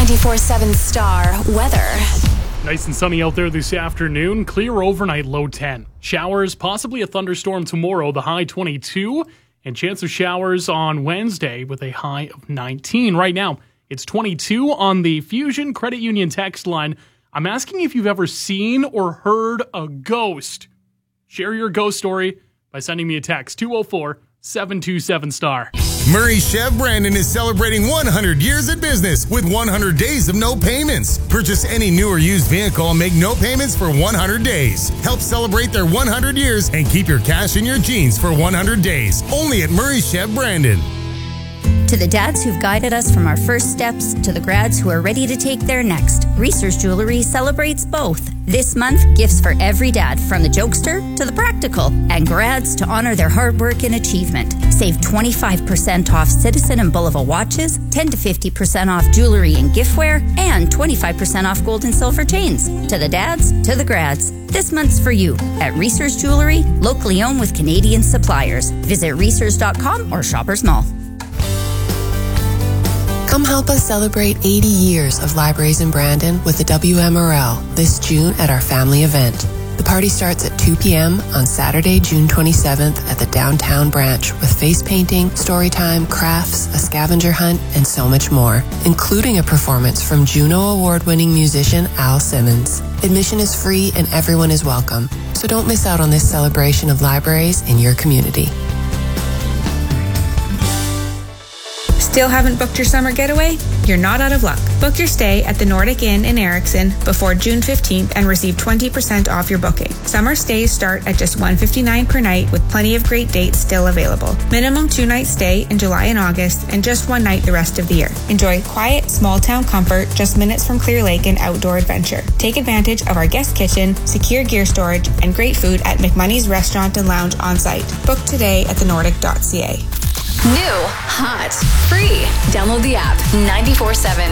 94.7 Star weather. Nice and sunny out there this afternoon. Clear overnight, low 10. Showers, possibly a thunderstorm tomorrow, the high 22. And chance of showers on Wednesday with a high of 19. Right now, it's 22 on the Fusion Credit Union text line. I'm asking if you've ever seen or heard a ghost. Share your ghost story by sending me a text, 204-727-STAR. Murray Chev Brandon is celebrating 100 years in business with 100 days of no payments. Purchase any new or used vehicle and make no payments for 100 days. Help celebrate their 100 years and keep your cash in your jeans for 100 days. Only at Murray Chev Brandon. To the dads who've guided us from our first steps to the grads who are ready to take their next, Reese's Jewelry celebrates both. This month, gifts for every dad, from the jokester to the practical, and grads to honor their hard work and achievement. Save 25% off Citizen and Bulova watches, 10 to 50% off jewelry and giftware, and 25% off gold and silver chains. To the dads, to the grads. This month's for you at Reese's Jewelry, locally owned with Canadian suppliers. Visit reese's.com or Shoppers Mall. Come help us celebrate 80 years of Libraries in Brandon with the WMRL this June at our family event. The party starts at 2 p.m. on Saturday, June 27th at the downtown branch with face painting, story time, crafts, a scavenger hunt, and so much more, including a performance from Juno Award-winning musician Al Simmons. Admission is free and everyone is welcome, so don't miss out on this celebration of libraries in your community. Still haven't booked your summer getaway? You're not out of luck. Book your stay at the Nordic Inn in Erickson before June 15th and receive 20% off your booking. Summer stays start at just $159 per night with plenty of great dates still available. Minimum 2-night stay in July and August and just 1 night the rest of the year. Enjoy quiet, small town comfort just minutes from Clear Lake and outdoor adventure. Take advantage of our guest kitchen, secure gear storage, and great food at McMoney's Restaurant and Lounge on site. Book today at thenordic.ca. New, hot, free. Download the app 94.7.